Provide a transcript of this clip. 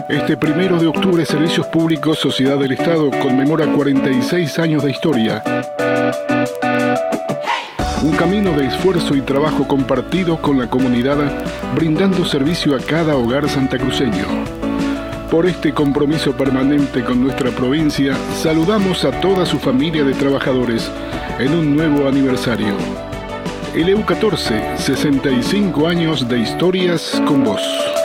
Este 1 de octubre, Servicios Públicos Sociedad del Estado conmemora 46 años de historia. Un camino de esfuerzo y trabajo compartido con la comunidad, brindando servicio a cada hogar santacruceño. Por este compromiso permanente con nuestra provincia, saludamos a toda su familia de trabajadores en un nuevo aniversario. LU14, 65 años de historias con vos.